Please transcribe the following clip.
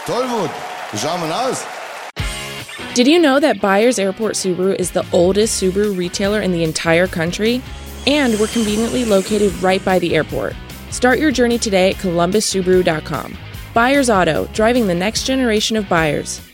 Tollwut, wie schauen wir aus? Did you know that Byers Airport Subaru is the oldest Subaru retailer in the entire country? And we're conveniently located right by the airport. Start your journey today at columbussubaru.com. Byers Auto, driving the next generation of buyers.